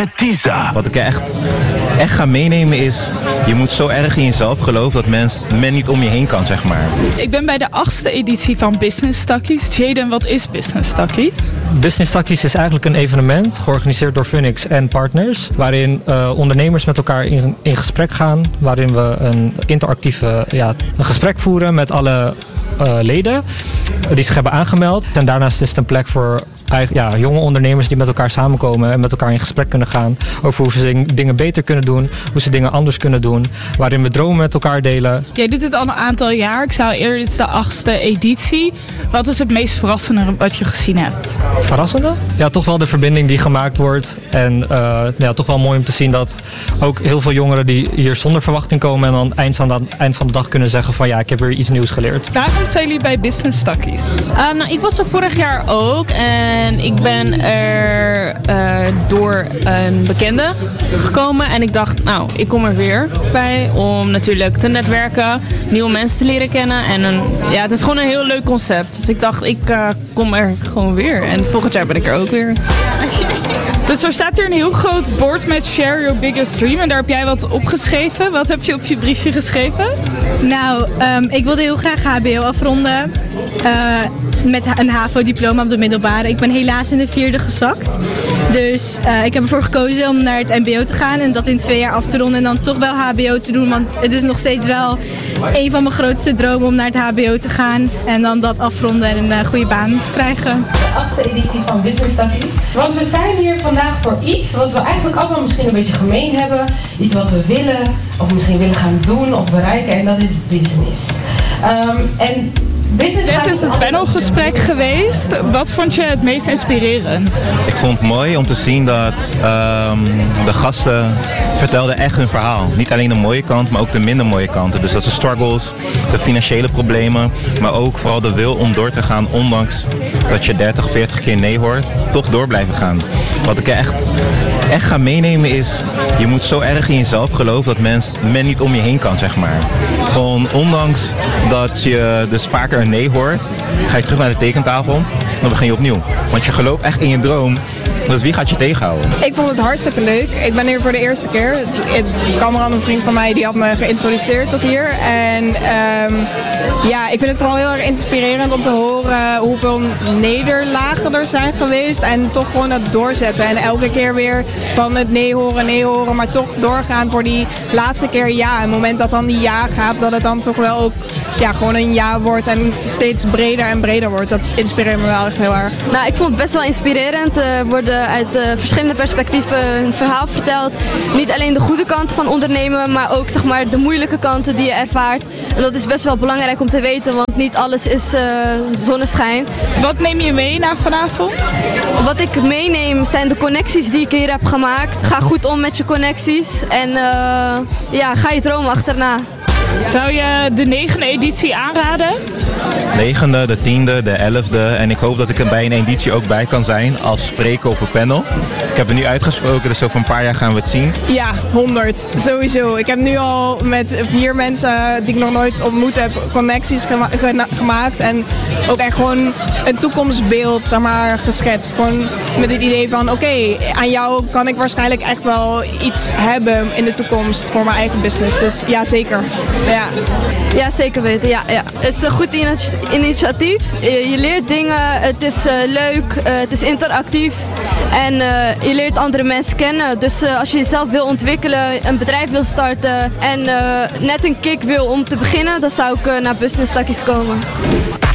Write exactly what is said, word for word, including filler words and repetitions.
met Tisa. Wat ik echt, echt ga meenemen is, je moet zo erg in jezelf geloven dat mens, men niet om je heen kan, zeg maar. Ik ben bij de achtste editie van Business Takkies. Jaden, wat is Business Takkies? Business Takkies is eigenlijk een evenement georganiseerd door Funix en partners, waarin uh, ondernemers met elkaar in, in gesprek gaan, waarin we een interactieve ja, een gesprek voeren met alle uh, leden die zich hebben aangemeld. En daarnaast is het een plek voor ja, jonge ondernemers die met elkaar samenkomen en met elkaar in gesprek kunnen gaan over hoe ze dingen beter kunnen doen, hoe ze dingen anders kunnen doen, waarin we dromen met elkaar delen. Jij doet het al een aantal jaar. Ik zou eerder, dit is de achtste editie. Wat is het meest verrassende wat je gezien hebt? Verrassende? Ja, toch wel de verbinding die gemaakt wordt. En uh, ja, toch wel mooi om te zien dat ook heel veel jongeren die hier zonder verwachting komen en dan eind aan het eind van de dag kunnen zeggen van ja, ik heb weer iets nieuws geleerd. Waarom zijn jullie bij Business Takkies? Uh, nou, ik was er vorig jaar ook en ik ben er uh, door een bekende gekomen en ik dacht, nou, ik kom er weer bij om natuurlijk te netwerken, nieuwe mensen te leren kennen en een, ja, het is gewoon een heel leuk concept. Dus ik dacht, ik uh, kom er gewoon weer en volgend jaar ben ik er ook weer. Dus er staat hier een heel groot bord met Share Your Biggest Dream en daar heb jij wat opgeschreven. Wat heb je op je briefje geschreven? Nou, um, ik wilde heel graag H B O afronden. Uh, met een H A V O-diploma op de middelbare. Ik ben helaas in de vierde gezakt. Dus uh, ik heb ervoor gekozen om naar het M B O te gaan en dat in twee jaar af te ronden en dan toch wel H B O te doen. Want het is nog steeds wel een van mijn grootste dromen om naar het H B O te gaan en dan dat afronden en een uh, goede baan te krijgen. De achtste editie van Business Takkies. Want we zijn hier vandaag voor iets wat we eigenlijk allemaal misschien een beetje gemeen hebben. Iets wat we willen of misschien willen gaan doen of bereiken en dat is business. Um, en business Dit is een panelgesprek geweest. Wat vond je het meest inspirerend? Ik vond het mooi om te zien dat um, de gasten vertelden echt hun verhaal. Niet alleen de mooie kant, maar ook de minder mooie kanten. Dus dat is de struggles, de financiële problemen, maar ook vooral de wil om door te gaan, ondanks dat je dertig, veertig keer nee hoort, toch door blijven gaan. Wat ik echt, echt ga meenemen is, je moet zo erg in jezelf geloven dat mens, men niet om je heen kan, zeg maar. Gewoon ondanks dat je dus vaker een nee hoort, ga je terug naar de tekentafel, dan begin je opnieuw. Want je gelooft echt in je droom. Dus wie gaat je tegenhouden? Ik vond het hartstikke leuk. Ik ben hier voor de eerste keer. Cameron, een vriend van mij, die had me geïntroduceerd tot hier. En um, ja, ik vind het vooral heel erg inspirerend om te horen hoeveel nederlagen er zijn geweest. En toch gewoon dat doorzetten. En elke keer weer van het nee horen, nee horen. Maar toch doorgaan voor die laatste keer ja. En het moment dat dan die ja gaat, dat het dan toch wel ook ja, gewoon een ja wordt. En steeds breder en breder wordt. Dat inspireert me wel echt heel erg. Nou, ik vond het best wel inspirerend. Er worden uit uh, verschillende perspectieven hun verhaal verteld. Niet alleen de goede kanten van ondernemen, maar ook zeg maar, de moeilijke kanten die je ervaart. En dat is best wel belangrijk om te weten, want niet alles is uh, zonneschijn. Wat neem je mee naar vanavond? Wat ik meeneem zijn de connecties die ik hier heb gemaakt. Ga goed om met je connecties en uh, ja, ga je droom achterna. Zou je de negende editie aanraden? Negende, de tiende, de elfde. En ik hoop dat ik er bij een editie ook bij kan zijn als spreker op een panel. Ik heb het nu uitgesproken, dus over een paar jaar gaan we het zien. Ja, honderd. Sowieso. Ik heb nu al met vier mensen die ik nog nooit ontmoet heb, connecties gema- gena- gemaakt. En ook echt gewoon een toekomstbeeld, zeg maar, geschetst. Gewoon met het idee van, oké, okay, aan jou kan ik waarschijnlijk echt wel iets hebben in de toekomst voor mijn eigen business. Dus ja, zeker. Ja, ja zeker weten. Ja, ja. Het is een goed initiatief. Je, je leert dingen, het is uh, leuk, uh, het is interactief en uh, je leert andere mensen kennen. Dus uh, als je jezelf wil ontwikkelen, een bedrijf wil starten en uh, net een kick wil om te beginnen, dan zou ik uh, naar Business Takkies komen.